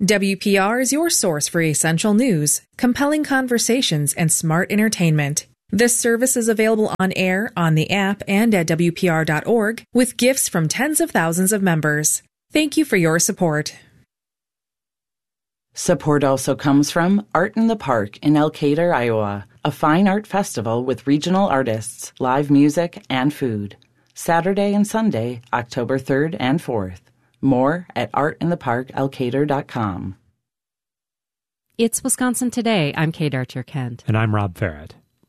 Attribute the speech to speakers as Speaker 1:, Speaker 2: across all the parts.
Speaker 1: WPR is your source for essential news, compelling conversations, and smart entertainment. This service is available on air, on the app, and at WPR.org, with gifts from tens of thousands of members. Thank you for your support.
Speaker 2: Support also comes from Art in the Park in Elkader, Iowa, a fine art festival with regional artists, live music, and food. Saturday and Sunday, October 3rd and 4th. More at artintheparkelkader.com.
Speaker 3: It's Wisconsin Today. I'm Kate Archer-Kent.
Speaker 4: And I'm Rob Farrett.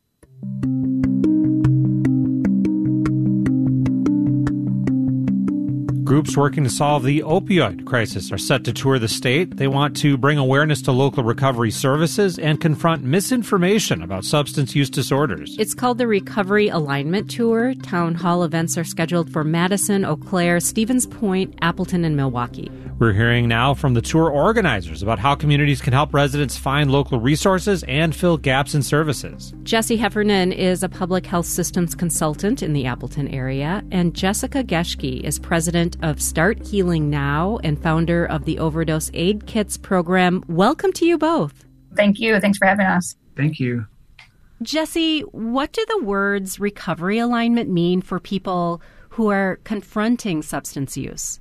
Speaker 4: Groups working to solve the opioid crisis are set to tour the state. They want to bring awareness to local recovery services and confront misinformation about substance use disorders.
Speaker 3: It's called the Recovery Alignment Tour. Town hall events are scheduled for Madison, Eau Claire, Stevens Point, Appleton, and Milwaukee.
Speaker 4: We're hearing now from the tour organizers about how communities can help residents find local resources and fill gaps in services.
Speaker 3: Jesse Heffernan is a public health systems consultant in the Appleton area, and Jessica Geschke is president of Start Healing Now and founder of the Overdose Aid Kits program. Welcome to you both.
Speaker 5: Thank you. Thanks for having us.
Speaker 6: Thank you.
Speaker 3: Jesse, what do the words recovery alignment mean for people who are confronting substance use?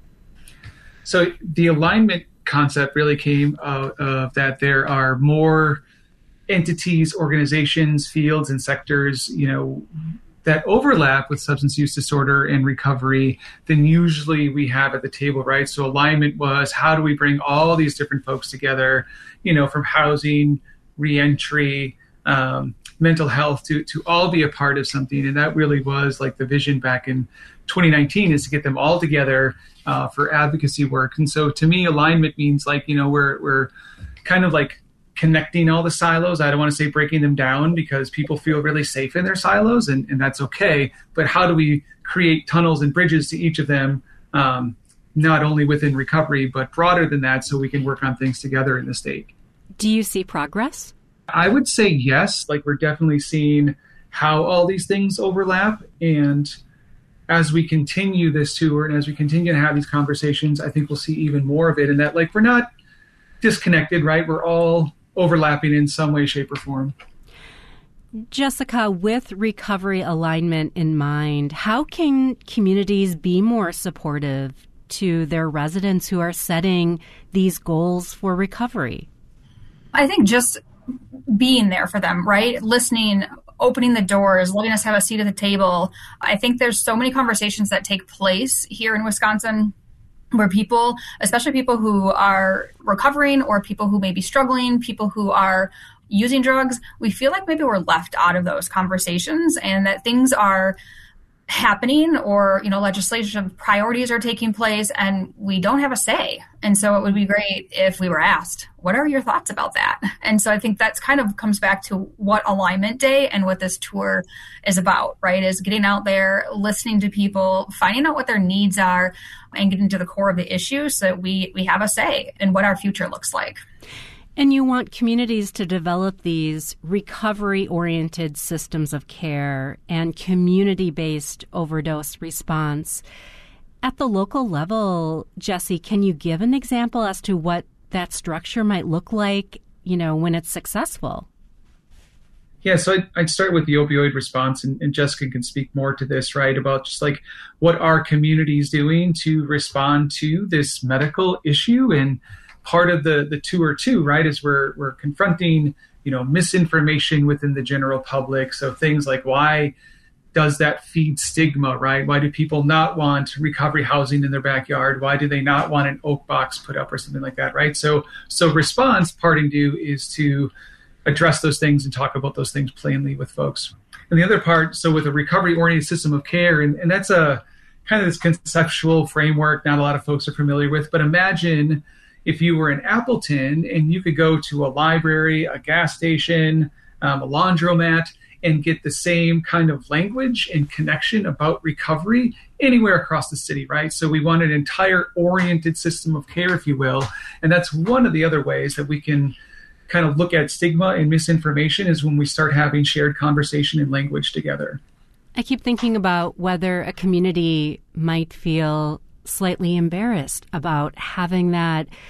Speaker 6: So the alignment concept really came out of that there are more entities, organizations, fields, and sectors, that overlap with substance use disorder and recovery than usually we have at the table, right? So alignment was, how do we bring all these different folks together, from housing, reentry, mental health to all be a part of something. And that really was like the vision back in 2019, is to get them all together for advocacy work. And so to me, alignment means we're kind of like connecting all the silos. I don't want to say breaking them down, because people feel really safe in their silos, and that's okay. But how do we create tunnels and bridges to each of them, not only within recovery, but broader than that, so we can work on things together in the state?
Speaker 3: Do you see progress?
Speaker 6: I would say yes. We're definitely seeing how all these things overlap. And as we continue this tour and as we continue to have these conversations, I think we'll see even more of it. And that we're not disconnected, right? We're all overlapping in some way, shape, or form.
Speaker 3: Jessica, with recovery alignment in mind, how can communities be more supportive to their residents who are setting these goals for recovery?
Speaker 5: I think just being there for them, right? Listening, opening the doors, letting us have a seat at the table. I think there's so many conversations that take place here in Wisconsin where people, especially people who are recovering or people who may be struggling, people who are using drugs, we feel like maybe we're left out of those conversations, and that things are happening or, legislation priorities are taking place and we don't have a say. And so it would be great if we were asked, what are your thoughts about that? And so I think that's kind of comes back to what Alignment Day and what this tour is about, right? Is getting out there, listening to people, finding out what their needs are, and getting to the core of the issue so that we have a say in what our future looks like.
Speaker 3: And you want communities to develop these recovery-oriented systems of care and community-based overdose response. At the local level, Jesse, can you give an example as to what that structure might look like, when it's successful?
Speaker 6: Yeah, so I'd start with the opioid response, and Jessica can speak more to this, right, about just what are communities doing to respond to this medical issue. And part of the tour too, right, is we're confronting, misinformation within the general public. So things like, why does that feed stigma, right? Why do people not want recovery housing in their backyard? Why do they not want an oak box put up or something like that, right? So response, parting due, is to address those things and talk about those things plainly with folks. And the other part, so with a recovery-oriented system of care, and that's a kind of this conceptual framework not a lot of folks are familiar with, but imagine if you were in Appleton and you could go to a library, a gas station, a laundromat, and get the same kind of language and connection about recovery anywhere across the city, right? So we want an entire oriented system of care, if you will. And that's one of the other ways that we can kind of look at stigma and misinformation, is when we start having shared conversation and language together.
Speaker 3: I keep thinking about whether a community might feel slightly embarrassed about having that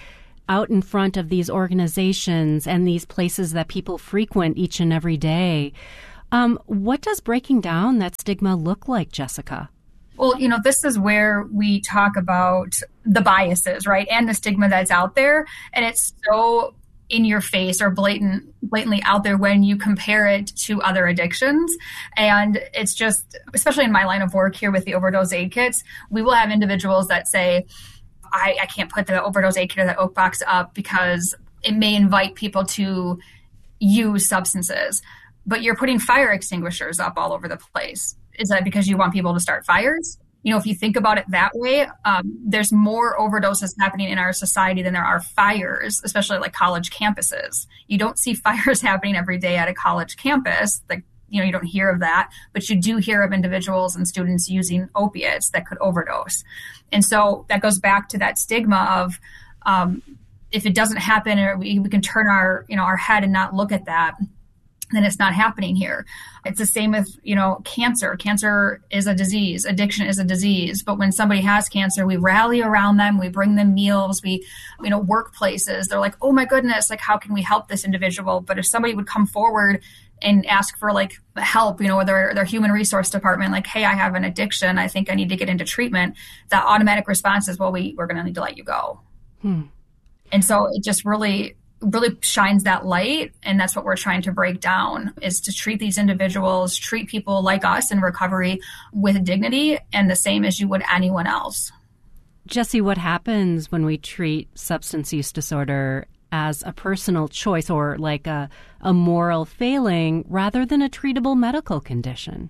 Speaker 3: out in front of these organizations and these places that people frequent each and every day. What does breaking down that stigma look like, Jessica?
Speaker 5: Well, this is where we talk about the biases, right? And the stigma that's out there. And it's so in your face or blatantly out there when you compare it to other addictions. And it's just, especially in my line of work here with the overdose aid kits, we will have individuals that say, I can't put the overdose aid kit or the Oak box up because it may invite people to use substances. But you're putting fire extinguishers up all over the place. Is that because you want people to start fires? If you think about it that way, there's more overdoses happening in our society than there are fires, especially like college campuses. You don't see fires happening every day at a college campus. Like, you don't hear of that, but you do hear of individuals and students using opiates that could overdose. And so that goes back to that stigma of if it doesn't happen, or we can turn our head and not look at that, then it's not happening here. It's the same with, cancer. Cancer is a disease. Addiction is a disease. But when somebody has cancer, we rally around them. We bring them meals. We, workplaces, they're like, oh my goodness, like how can we help this individual? But if somebody would come forward and ask for like help, with their human resource department, like, hey, I have an addiction. I think I need to get into treatment. That automatic response is, well, we're going to need to let you go. And so it just really shines that light. And that's what we're trying to break down, is to treat these individuals, treat people like us in recovery with dignity and the same as you would anyone else.
Speaker 3: Jesse, what happens when we treat substance use disorder as a personal choice or like a moral failing rather than a treatable medical condition?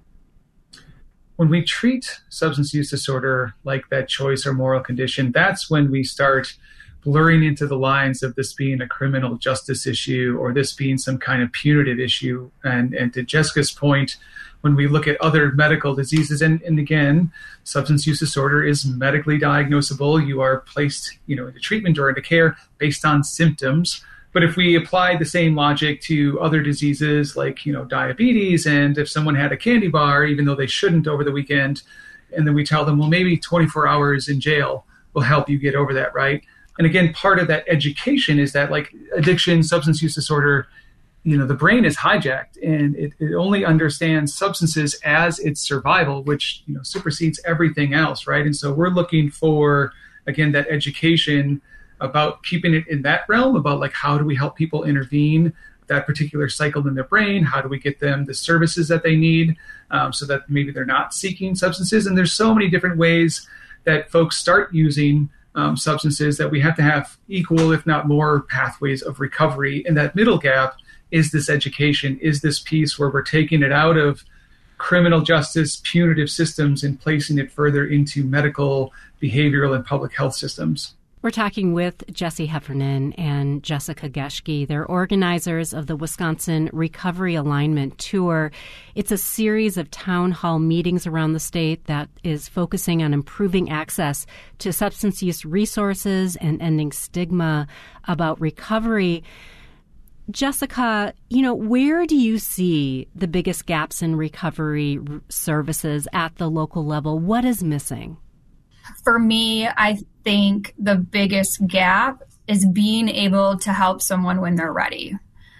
Speaker 6: When we treat substance use disorder like that choice or moral condition, that's when we start blurring into the lines of this being a criminal justice issue or this being some kind of punitive issue. And to Jessica's point, when we look at other medical diseases, and again, substance use disorder is medically diagnosable. You are placed, into treatment or into care based on symptoms. But if we apply the same logic to other diseases like, diabetes, and if someone had a candy bar, even though they shouldn't over the weekend, and then we tell them, well, maybe 24 hours in jail will help you get over that, right? And again, part of that education is that like addiction, substance use disorder, the brain is hijacked and it only understands substances as its survival, which, supersedes everything else, right? And so we're looking for, again, that education about keeping it in that realm, about like how do we help people intervene that particular cycle in their brain? How do we get them the services that they need so that maybe they're not seeking substances? And there's so many different ways that folks start using substances that we have to have equal, if not more, pathways of recovery. And that middle gap is this education, is this piece where we're taking it out of criminal justice, punitive systems, and placing it further into medical, behavioral, and public health systems.
Speaker 3: We're talking with Jesse Heffernan and Jessica Geschke. They're organizers of the Wisconsin Recovery Alignment Tour. It's a series of town hall meetings around the state that is focusing on improving access to substance use resources and ending stigma about recovery. Jessica, where do you see the biggest gaps in recovery services at the local level? What is missing?
Speaker 5: For me, I think the biggest gap is being able to help someone when they're ready.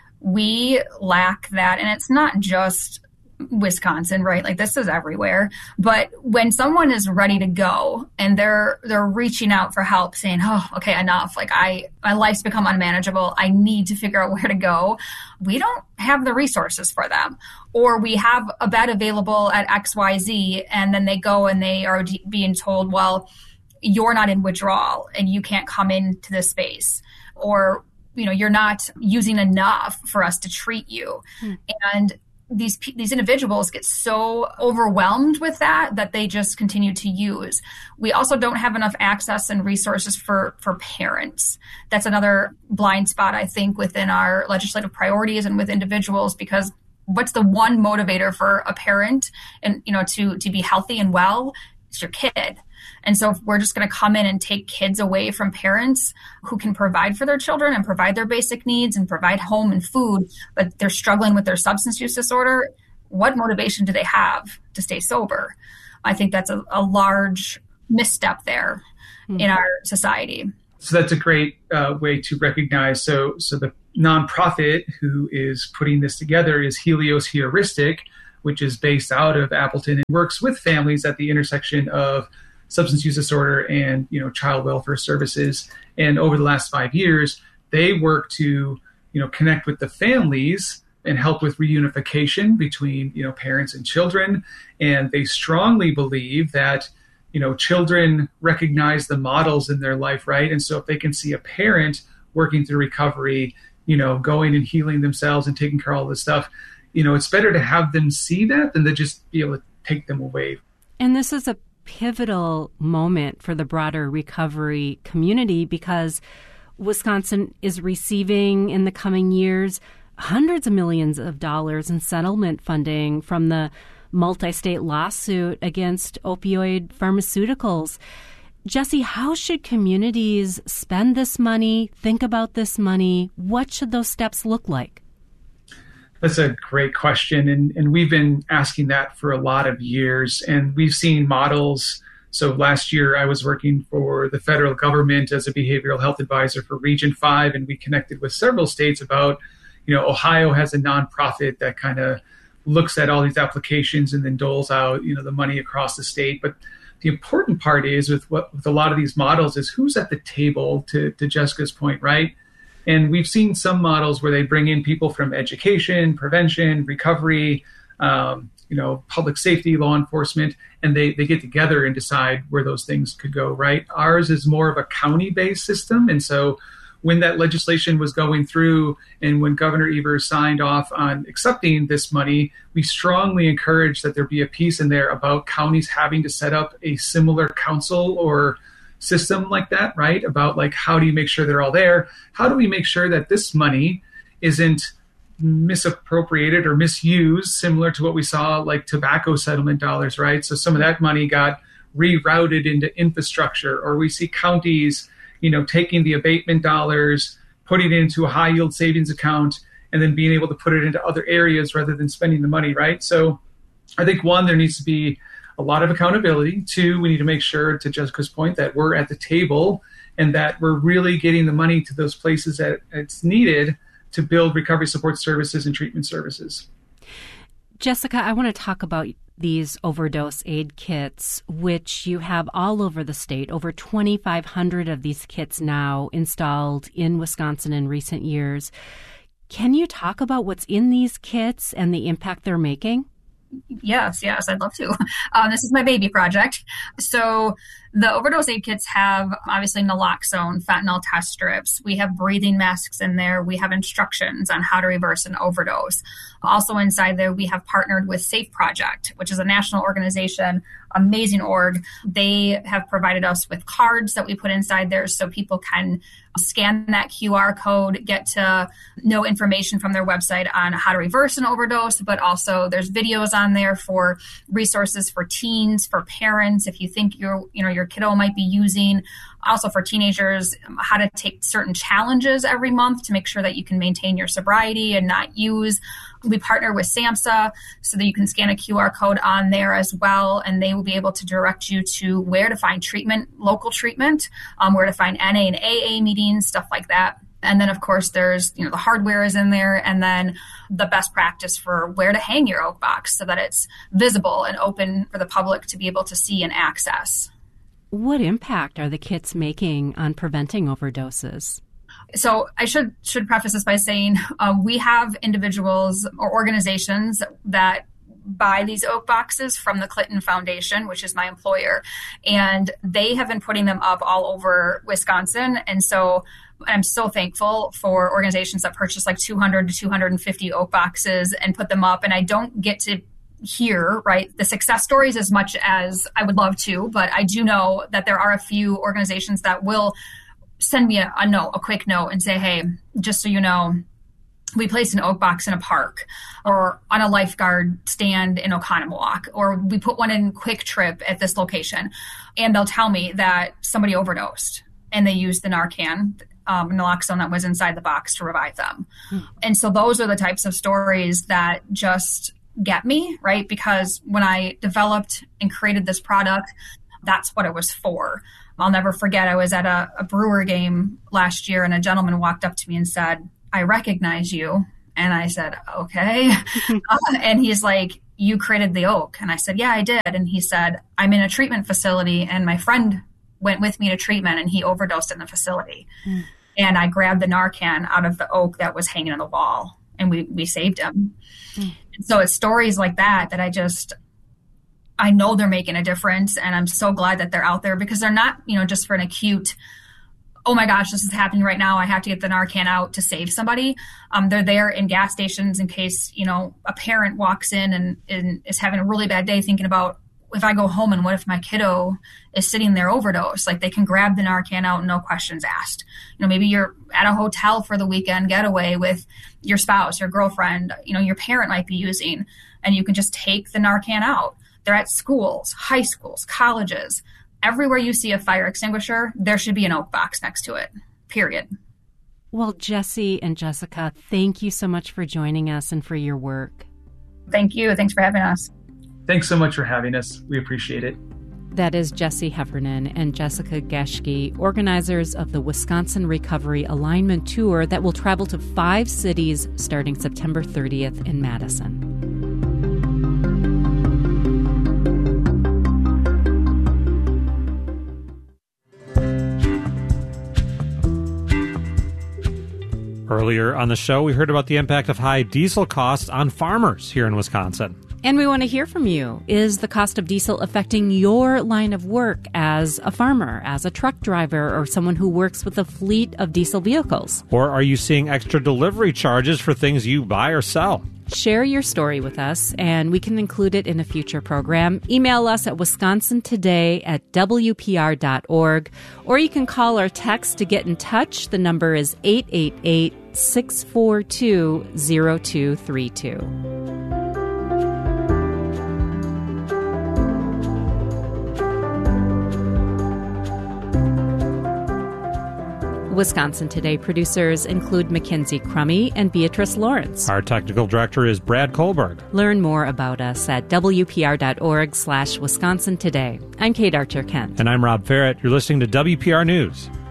Speaker 5: We lack that, and it's not just Wisconsin, right? Like this is everywhere. But when someone is ready to go and they're reaching out for help, saying, "Oh, okay, enough. Like my life's become unmanageable. I need to figure out where to go." We don't have the resources for them, or we have a bed available at XYZ, and then they go and they are being told, "Well, you're not in withdrawal and you can't come into this space," or you're not using enough for us to treat you. And these individuals get so overwhelmed with that they just continue to use. We also don't have enough access and resources for parents. That's another blind spot, I think, within our legislative priorities and with individuals, because what's the one motivator for a parent and to be healthy and well? It's your kid. And so if we're just going to come in and take kids away from parents who can provide for their children and provide their basic needs and provide home and food, but they're struggling with their substance use disorder, what motivation do they have to stay sober? I think that's a large misstep there in our society.
Speaker 6: So that's a great way to recognize. So the nonprofit who is putting this together is Helios Heuristic, which is based out of Appleton and works with families at the intersection of substance use disorder and child welfare services. And over the last 5 years, they work to connect with the families and help with reunification between parents and children. And they strongly believe that children recognize the models in their life, right? And so if they can see a parent working through recovery, going and healing themselves and taking care of all this stuff, it's better to have them see that than to just be able to take them away.
Speaker 3: And this is a pivotal moment for the broader recovery community because Wisconsin is receiving in the coming years hundreds of millions of dollars in settlement funding from the multi-state lawsuit against opioid pharmaceuticals. Jesse, how should communities spend this money, think about this money? What should those steps look like?
Speaker 6: That's a great question. And we've been asking that for a lot of years. And we've seen models. So last year, I was working for the federal government as a behavioral health advisor for Region 5. And we connected with several states about, Ohio has a nonprofit that kind of looks at all these applications and then doles out, the money across the state. But the important part is with a lot of these models is who's at the table, to Jessica's point, right? And we've seen some models where they bring in people from education, prevention, recovery, public safety, law enforcement, and they get together and decide where those things could go, right? Ours is more of a county-based system. And so when that legislation was going through and when Governor Evers signed off on accepting this money, we strongly encourage that there be a piece in there about counties having to set up a similar council or system like that, right? About how do you make sure they're all there? How do we make sure that this money isn't misappropriated or misused, similar to what we saw like tobacco settlement dollars, right? So some of that money got rerouted into infrastructure, or we see counties taking the abatement dollars, putting it into a high yield savings account, and then being able to put it into other areas rather than spending the money, right? So I think, one, there needs to be a lot of accountability. Two, we need to make sure, to Jessica's point, that we're at the table and that we're really getting the money to those places that it's needed to build recovery support services and treatment services.
Speaker 3: Jessica, I want to talk about these overdose aid kits, which you have all over the state, over 2,500 of these kits now installed in Wisconsin in recent years. Can you talk about what's in these kits and the impact they're making?
Speaker 5: Yes, I'd love to. This is my baby project. So the overdose aid kits have obviously naloxone, fentanyl test strips. We have breathing masks in there. We have instructions on how to reverse an overdose. Also inside there, we have partnered with Safe Project, which is a national organization, amazing org. They have provided us with cards that we put inside there so people can scan that QR code, get to know information from their website on how to reverse an overdose, but also there's videos on there for resources for teens, for parents, if you think your kiddo might be using, also for teenagers, how to take certain challenges every month to make sure that you can maintain your sobriety and not use. We partner with SAMHSA so that you can scan a QR code on there as well, and they will be able to direct you to where to find treatment, local treatment, where to find NA and AA meetings, stuff like that. And then, of course, there's, the hardware is in there, and then the best practice for where to hang your oak box so that it's visible and open for the public to be able to see and access.
Speaker 3: What impact are the kits making on preventing overdoses?
Speaker 5: So I should preface this by saying we have individuals or organizations that buy these oak boxes from the Clinton Foundation, which is my employer, and they have been putting them up all over Wisconsin. And so I'm so thankful for organizations that purchase like 200 to 250 oak boxes and put them up. And I don't get to hear, right, the success stories as much as I would love to, but I do know that there are a few organizations that will send me a quick note and say, hey, just so you know, we placed an oak box in a park or on a lifeguard stand in Oconomowoc, or we put one in Quick Trip at this location. And they'll tell me that somebody overdosed and they used the Narcan, naloxone that was inside the box to revive them. And so those are the types of stories that just get me, right? Because when I developed and created this product, that's what it was for. I'll never forget, I was at a Brewer game last year, and a gentleman walked up to me and said, "I recognize you." And I said, "Okay." And he's like, "You created the oak." And I said, "Yeah, I did." And he said, "I'm in a treatment facility, and my friend went with me to treatment, and he overdosed in the facility." And I grabbed the Narcan out of the oak that was hanging on the wall, and we saved him. And so it's stories like that I know they're making a difference, and I'm so glad that they're out there, because they're not, just for an acute, oh my gosh, this is happening right now, I have to get the Narcan out to save somebody. They're there in gas stations in case, a parent walks in and is having a really bad day thinking about, if I go home and what if my kiddo is sitting there overdosed? Like, they can grab the Narcan out, no questions asked. Maybe you're at a hotel for the weekend getaway with your spouse, your girlfriend, your parent might be using, and you can just take the Narcan out. They're at schools, high schools, colleges. Everywhere you see a fire extinguisher, there should be an oak box next to it, period.
Speaker 3: Well, Jessie and Jessica, thank you so much for joining us and for your work.
Speaker 5: Thank you. Thanks for having us.
Speaker 6: Thanks so much for having us. We appreciate it.
Speaker 3: That is Jessie Heffernan and Jessica Geschke, organizers of the Wisconsin Recovery Alignment Tour that will travel to 5 cities starting September 30th in Madison.
Speaker 4: Earlier on the show, we heard about the impact of high diesel costs on farmers here in Wisconsin.
Speaker 3: And we want to hear from you. Is the cost of diesel affecting your line of work as a farmer, as a truck driver, or someone who works with a fleet of diesel vehicles?
Speaker 4: Or are you seeing extra delivery charges for things you buy or sell?
Speaker 3: Share your story with us, and we can include it in a future program. Email us at wisconsintoday@wpr.org, or you can call or text to get in touch. The number is 888-642-0232. Wisconsin Today producers include Mackenzie Crummy and Beatrice Lawrence.
Speaker 4: Our technical director is Brad Kohlberg.
Speaker 3: Learn more about us at wpr.org/Wisconsin Today. I'm Kate Archer-Kent.
Speaker 4: And I'm Rob Ferrett. You're listening to WPR News.